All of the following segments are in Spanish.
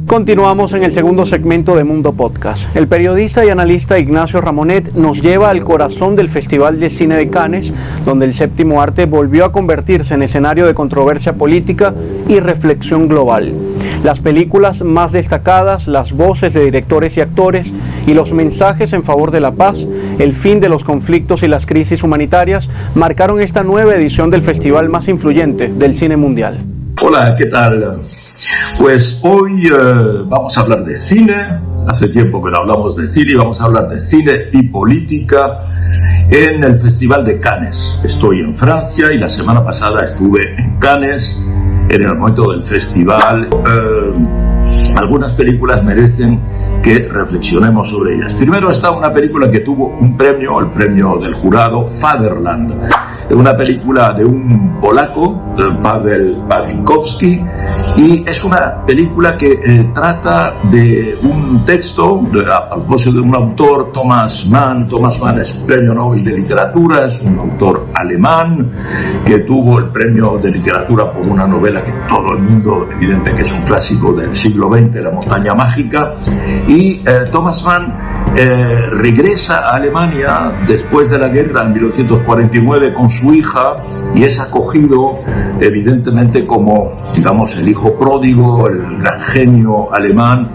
Continuamos en el segundo segmento de Mundo Podcast. El periodista y analista Ignacio Ramonet nos lleva al corazón del Festival de Cine de Cannes, donde el séptimo arte volvió a convertirse en escenario de controversia política y reflexión global. Las películas más destacadas, las voces de directores y actores y los mensajes en favor de la paz, el fin de los conflictos y las crisis humanitarias marcaron esta nueva edición del festival más influyente del cine mundial. Hola, ¿qué tal? Pues hoy vamos a hablar de cine. Hace tiempo que no hablamos de cine y vamos a hablar de cine y política en el Festival de Cannes. Estoy en Francia y la semana pasada estuve en Cannes, en el momento del festival. Algunas películas merecen que reflexionemos sobre ellas. Primero está una película que tuvo un premio, el premio del jurado, Fatherland. Una película de un polaco, Paweł Pawlikowski, y es una película que trata de un texto a propósito de un autor, Thomas Mann. Thomas Mann es premio Nobel de literatura, es un autor alemán que tuvo el premio de literatura por una novela que todo el mundo, evidente que es un clásico del siglo XX, La montaña mágica, y Thomas Mann regresa a Alemania después de la guerra en 1949 con su hija y es acogido evidentemente como, digamos, el hijo pródigo, el gran genio alemán,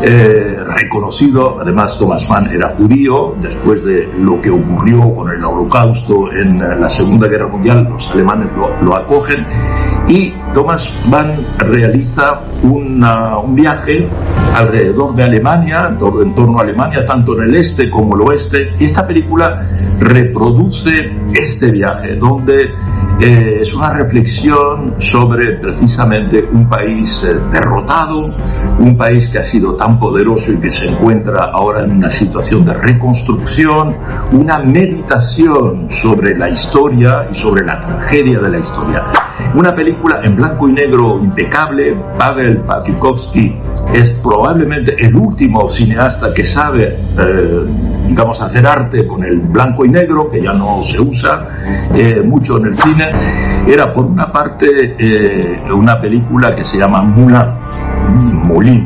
reconocido. Además, Thomas Mann era judío. Después de lo que ocurrió con el Holocausto en la Segunda Guerra Mundial, los alemanes lo acogen y Thomas Mann realiza un viaje alrededor de Alemania, en torno a Alemania, tanto en el este como el oeste, y esta película reproduce este viaje, donde es una reflexión sobre precisamente un país derrotado, un país que ha sido tan poderoso y que se encuentra ahora en una situación de reconstrucción, una meditación sobre la historia y sobre la tragedia de la historia. Una película en blanco y negro impecable. Paweł Pawlikowski es probablemente el último cineasta que sabe, digamos, hacer arte con el blanco y negro, que ya no se usa mucho en el cine. Era, por una parte, una película que se llama Moulin.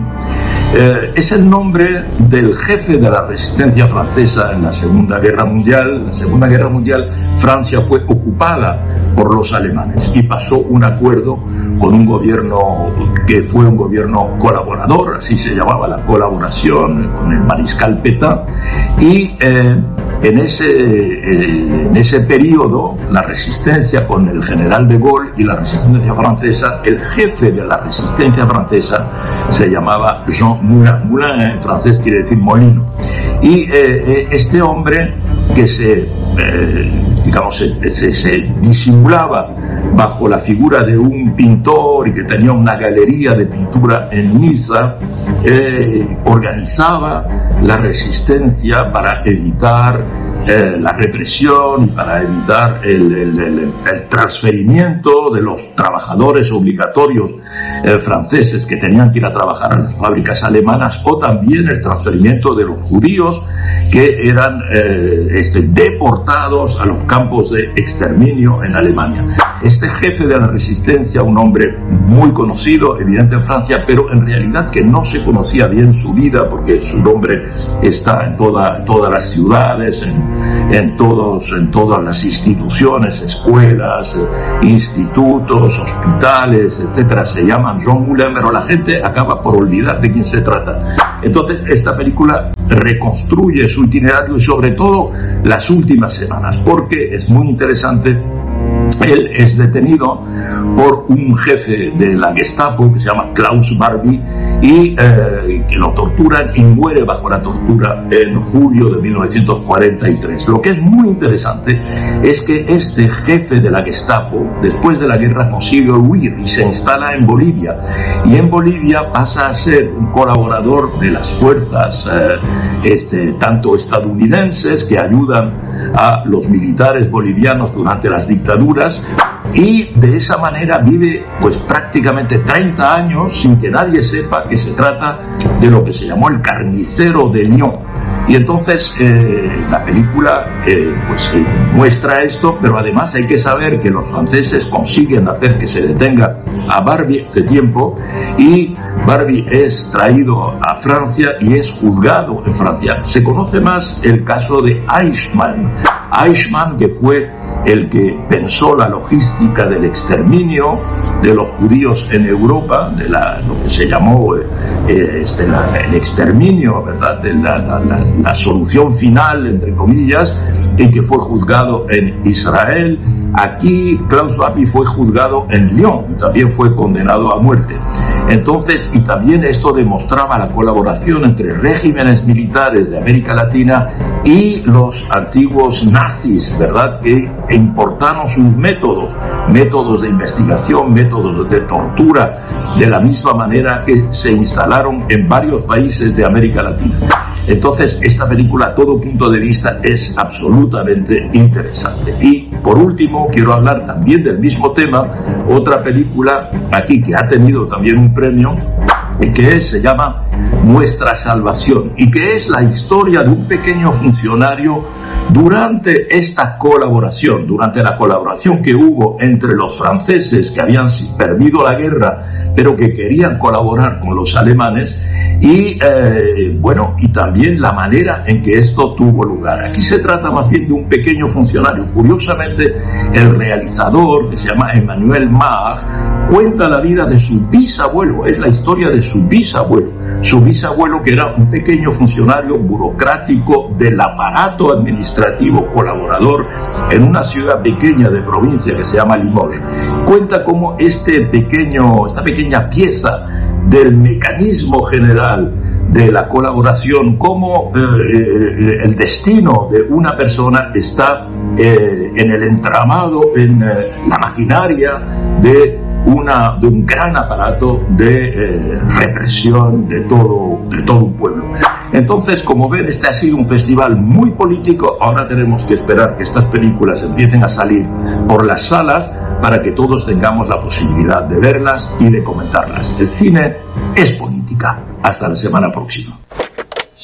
Es el nombre del jefe de la resistencia francesa en la Segunda Guerra Mundial. En la Segunda Guerra Mundial, Francia fue ocupada por los alemanes y pasó un acuerdo con un gobierno que fue un gobierno colaborador, así se llamaba la colaboración, con el mariscal Pétain, y en ese periodo, la resistencia con el general de Gaulle y la resistencia francesa, el jefe de la resistencia francesa se llamaba Jean Moulin. Moulin en francés quiere decir molino. Y este hombre que se disimulaba bajo la figura de un pintor y que tenía una galería de pintura en Niza, organizaba la resistencia para evitar la represión y para evitar el transferimiento de los trabajadores obligatorios franceses que tenían que ir a trabajar a las fábricas alemanas, o también el transferimiento de los judíos que eran deportados a los campos de exterminio en Alemania. Este jefe de la resistencia, un hombre muy conocido, evidente en Francia, pero en realidad que no se conocía bien su vida, porque su nombre está en todas las ciudades, en todas las instituciones, escuelas, institutos, hospitales, etcétera. Se llaman Jean Moulin, pero la gente acaba por olvidar de quién se trata. Entonces, esta película reconstruye su itinerario y sobre todo las últimas semanas, porque es muy interesante. Él es detenido por un jefe de la Gestapo que se llama Klaus Barbie y que lo torturan y muere bajo la tortura en julio de 1943. Lo que es muy interesante es que este jefe de la Gestapo, después de la guerra, consigue huir y se instala en Bolivia. Y en Bolivia pasa a ser un colaborador de las fuerzas tanto estadounidenses que ayudan a los militares bolivianos durante las dictaduras, y de esa manera vive pues prácticamente 30 años sin que nadie sepa que se trata de lo que se llamó el carnicero de Lyon. Y entonces la película muestra esto, pero además hay que saber que los franceses consiguen hacer que se detenga a Barbie hace tiempo, y Barbie es traído a Francia y es juzgado en Francia. Se conoce más el caso de Eichmann, que fue el que pensó la logística del exterminio de los judíos en Europa, de lo que se llamó el exterminio, ¿verdad?, de la solución final, entre comillas, y que fue juzgado en Israel. Aquí Klaus Barbie fue juzgado en Lyon y también fue condenado a muerte. Entonces, y también esto demostraba la colaboración entre regímenes militares de América Latina y los antiguos nazis, ¿verdad?, que importaron sus métodos de investigación, métodos de tortura, de la misma manera que se instalaron en varios países de América Latina. Entonces, esta película, a todo punto de vista, es absolutamente interesante. Y, por último, quiero hablar también del mismo tema, otra película aquí que ha tenido también un premio, y que se llama Nuestra Salvación, y que es la historia de un pequeño funcionario durante esta colaboración, durante la colaboración que hubo entre los franceses que habían perdido la guerra, pero que querían colaborar con los alemanes, y y también la manera en que esto tuvo lugar. Aquí se trata más bien de un pequeño funcionario. Curiosamente, el realizador, que se llama Emmanuel Mar, cuenta la vida de su bisabuelo, es la historia de su bisabuelo que era un pequeño funcionario burocrático del aparato administrativo colaborador en una ciudad pequeña de provincia que se llama Limoges. Cuenta cómo esta pequeña pieza del mecanismo general de la colaboración, cómo el destino de una persona está en el entramado, en la maquinaria de un gran aparato de represión de todo un pueblo. Entonces, como ven, este ha sido un festival muy político. Ahora tenemos que esperar que estas películas empiecen a salir por las salas para que todos tengamos la posibilidad de verlas y de comentarlas. El cine es política. Hasta la semana próxima.